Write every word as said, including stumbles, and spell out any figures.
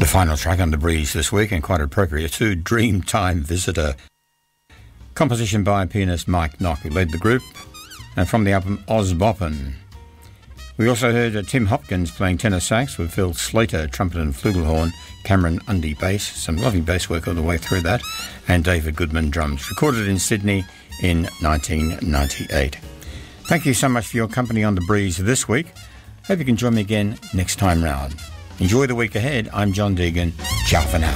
The final track on The Breeze this week, and quite appropriate too, Dreamtime Visitor. Composition by pianist Mike Nock, who led the group, and from the album Ozboppin'. We also heard uh, Tim Hopkins playing tenor sax with Phil Slater, trumpet and flugelhorn, Cameron Undy bass, some lovely bass work all the way through that, and David Goodman drums, recorded in Sydney in nineteen ninety-eight. Thank you so much for your company on The Breeze this week. Hope you can join me again next time round. Enjoy the week ahead. I'm John Deegan. Ciao for now.